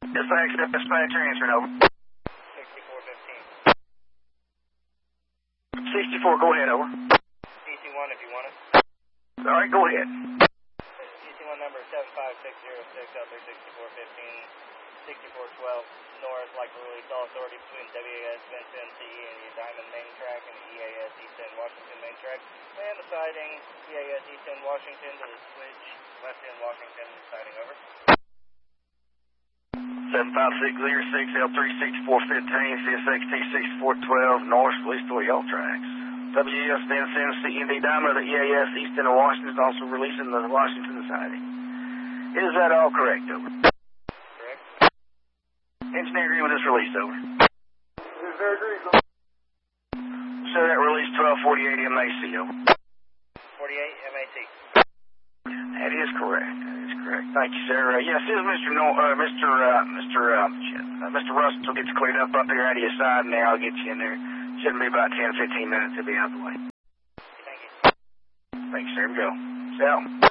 Dispatch, answering over. 6415. 64, go ahead, over. DC1 if you want it. Alright, go ahead. DC1 number 75606 L36415, 6412 North, like to release all authority between WAS Vincent, CE, and the Diamond Main Track and the EAS East End Washington Main Track, and the siding EAS East End Washington to the switch West End Washington siding over. 75606 L36415, CSXT 6412 North, release 3 all tracks. WAS Vincent, CE, Diamond, the EAS East End of Washington is also releasing the Washington siding. Is that all correct, over? Correct. Engineer agree with this release, over. Engineer agrees. Sir, that release 1248 MAC, over. 48 MAT. That is correct. That is correct. Thank you, sir. Yes, this is Mr. Russell gets cleared up there out of your side, and I'll get you in there. Shouldn't be about 10, 15 minutes to be out of the way. Thank you. Thanks, sir. Here we go. Sal.